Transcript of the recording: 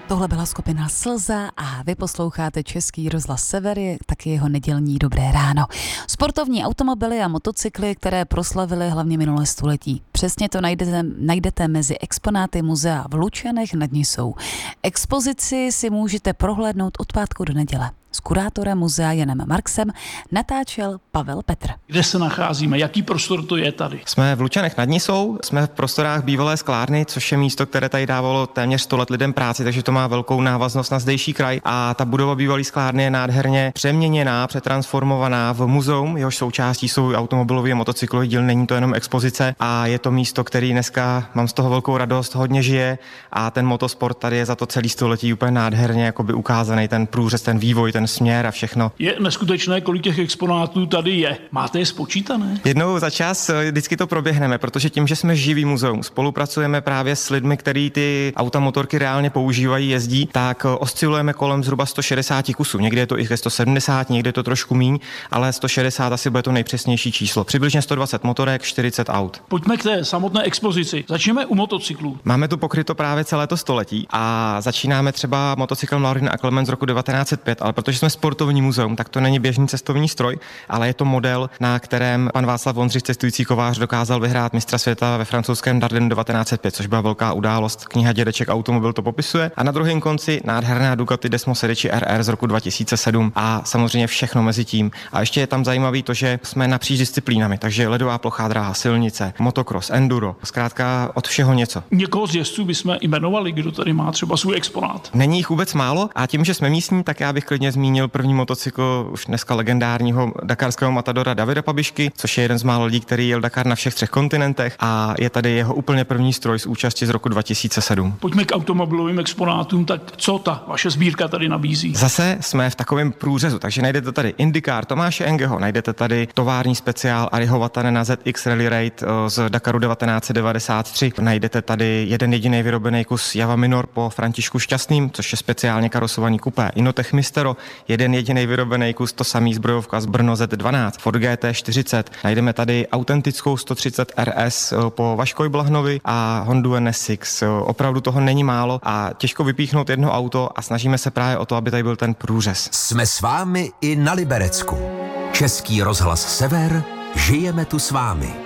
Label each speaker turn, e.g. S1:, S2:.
S1: Tohle byla skupina Slza a vy posloucháte Český rozhlas Sever, taky jeho nedělní Dobré ráno. Sportovní automobily a motocykly, které proslavily hlavně minulé století. Přesně to najdete mezi exponáty muzea v Lučanech nad Nisou. Expozici si můžete prohlédnout od pátku do neděle. S kurátorem muzea Janem Marksem natáčel Pavel Petr.
S2: Kde se nacházíme? Jaký prostor to je tady?
S3: Jsme v Lučanech nad Nisou, jsme v prostorách bývalé sklárny, což je místo, které tady dávalo téměř 100 let lidem práci, takže to má velkou návaznost na zdejší kraj. A ta budova bývalé sklárny je nádherně přeměněná, přetransformovaná v muzeum, jehož součástí jsou automobilový a motocyklový díl, není to jenom expozice a je to místo, který dneska mám z toho velkou radost, hodně žije a ten motosport tady je za to celý století úplně nádherně jakoby ukázaný, ten průřez, ten vývoj, ten směr a všechno.
S2: Je neskutečné, kolik těch exponátů tady je. Máte je spočítané?
S3: Jednou za čas vždycky to proběhneme, protože tím, že jsme živý muzeum, spolupracujeme právě s lidmi, kteří ty auta motorky reálně používají, jezdí, tak oscilujeme kolem zhruba 160 kusů. Někdy je to i ke 170, někdy je to trošku míň, ale 160 asi bude to nejpřesnější číslo. Přibližně 120 motorek, 40 aut.
S2: Pojďme k té samotné expozici. Začneme u motocyklů.
S3: Máme tu pokryto právě celé to století a začínáme třeba motocyklem Laurin a Clement z roku 1905, ale protože jsme sportovní muzeum, tak to není běžný cestovní stroj, ale je to model, na kterém pan Václav Vondřich, cestující kovář, dokázal vyhrát mistra světa ve francouzském Dardenu 1905, což byla velká událost. Kniha Dědeček automobil to popisuje. A na druhém konci nádherná Ducati Desmo Sedici RR z roku 2007 a samozřejmě všechno mezi tím. A ještě je tam zajímavý to, že jsme napříč disciplínami, takže ledová plochá dráha, silnice, motocross, enduro, zkrátka od všeho něco.
S2: Někoho z jezdců bychom jmenovali, kdo tady má třeba svůj exponát.
S3: Není jich vůbec málo a tím, že jsme místní, tak já bych klidně zmínil první motocykl už dneska legendárního dakarského matadora Davida Pabišky, což je jeden z málo lidí, který jel Dakar na všech 3 kontinentech a je tady jeho úplně první stroj z účasti z roku 2007.
S2: Pojďme k automobilovým exponátům, tak co ta vaše sbírka tady nabízí?
S3: Zase jsme v takovém průřezu, takže najdete tady IndyCar Tomáše Engeho, najdete tady tovární speciál Ariho Vatanena ZX Rally Raid z Dakaru 1993, najdete tady jeden jediný vyrobený kus Java Minor po Františku Šťastným, což je speciálně karosovaný kupé Inotech Mistero, jeden jediný vyrobený kus, to samý zbrojovka z Brno Z12, Ford GT40, najdeme tady autentickou 130 RS po Vaškoj Blahnovi a Hondu NSX. Opravdu toho není málo a těžko vypíchnout jedno auto a snažíme se právě o to, aby tady byl ten průřez.
S4: Jsme s vámi i na Liberecku. Český rozhlas Sever, žijeme tu s vámi.